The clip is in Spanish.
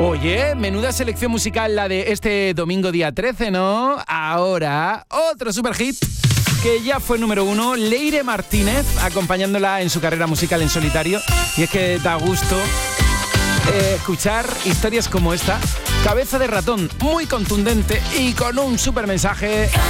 Oye, menuda selección musical la de este domingo día 13, ¿no? Ahora, otro super hit que ya fue número 1, Leire Martínez, acompañándola en su carrera musical en solitario. Y es que da gusto escuchar historias como esta. Cabeza de ratón, muy contundente y con un super mensaje